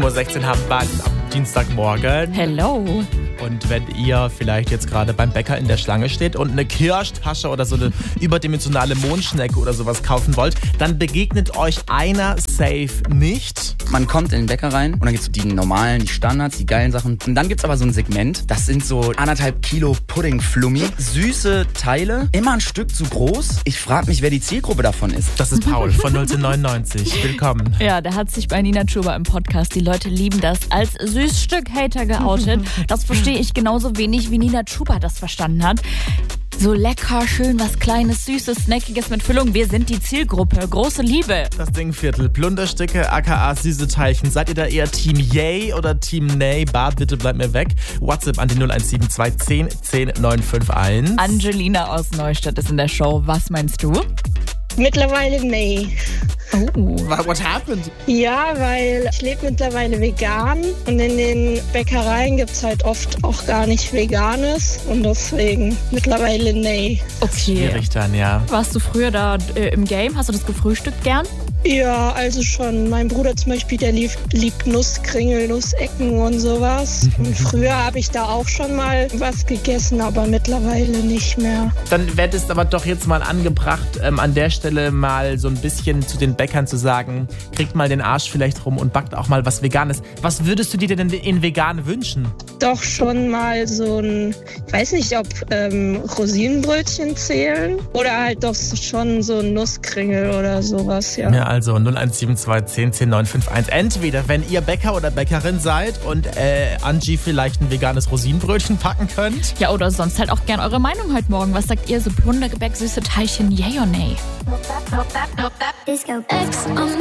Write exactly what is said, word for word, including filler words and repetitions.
sieben Uhr sechzehn haben wir am Dienstagmorgen. Hello. Und wenn ihr vielleicht jetzt gerade beim Bäcker in der Schlange steht und eine Kirschtasche oder so eine überdimensionale Mondschnecke oder sowas kaufen wollt, dann begegnet euch einer safe nicht. Man kommt in den Bäcker rein und dann gibt's so die normalen, die Standards, die geilen Sachen. Und dann gibt's aber so ein Segment, das sind so anderthalb Kilo Pudding-Flummi. Süße Teile, immer ein Stück zu groß. Ich frage mich, wer die Zielgruppe davon ist. Das ist Paul von neunzehnhundertneunundneunzig. Willkommen. Ja, der hat sich bei Nina Chuba im Podcast, die Leute lieben das, als Süßstück-Hater geoutet. Das verstehe ich genauso wenig, wie Nina Chuba das verstanden hat. So lecker, schön, was Kleines, Süßes, Snackiges mit Füllung. Wir sind die Zielgruppe. Große Liebe. Das Dingviertel, Plunderstücke, aka süße Teilchen. Seid ihr da eher Team Yay oder Team Nay? Bart, bitte bleibt mir weg. WhatsApp an die null eins sieben zwei zehn zehn neun fünf eins. Angelina aus Neustadt ist in der Show. Was meinst du? Mittlerweile nee. Oh. What happened? Ja, weil ich lebe mittlerweile vegan und in den Bäckereien gibt es halt oft auch gar nicht Veganes und deswegen mittlerweile nee. Okay. Schwierig dann, ja. Warst du früher da äh, im Game? Hast du das gefrühstückt gern? Ja, also schon. Mein Bruder zum Beispiel, der lieb, liebt Nusskringel, Nussecken und sowas. Und früher habe ich da auch schon mal was gegessen, aber mittlerweile nicht mehr. Dann wird es aber doch jetzt mal angebracht, ähm, an der Stelle mal so ein bisschen zu den Bäckern zu sagen, kriegt mal den Arsch vielleicht rum und backt auch mal was Veganes. Was würdest du dir denn in vegan wünschen? Doch schon mal so ein, ich weiß nicht, ob ähm, Rosinenbrötchen zählen oder halt doch schon so ein Nusskringel oder sowas, ja. Ja, also null eins sieben zwei zehn zehn neun fünf eins. Entweder, wenn ihr Bäcker oder Bäckerin seid und äh, Angie vielleicht ein veganes Rosinenbrötchen packen könnt. Ja, oder sonst halt auch gern eure Meinung heute Morgen. Was sagt ihr? So Plundergebäck, süße Teilchen, yay or nay? Disco X on